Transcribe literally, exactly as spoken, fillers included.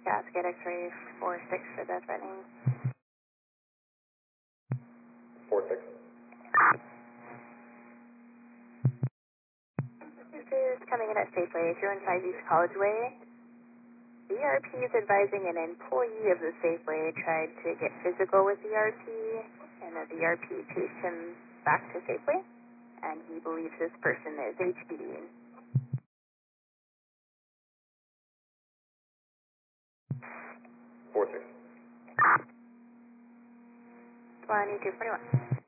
Cascade X-ray four six for the threatening. four six. This is coming in at Safeway. If you're inside East College Way, the E R P is advising an employee of the Safeway tried to get physical with the E R P, and that the E R P chased him back to Safeway, and he believes this person is H P D. four six. twenty-two forty-one.